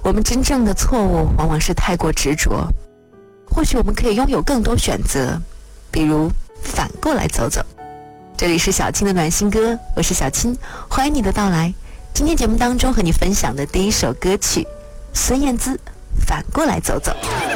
我们真正的错误往往是太过执着，或许我们可以拥有更多选择，比如反过来走走。这里是小青的暖心歌，我是小青，欢迎你的到来。今天节目当中和你分享的第一首歌曲，孙燕姿《反过来走走》。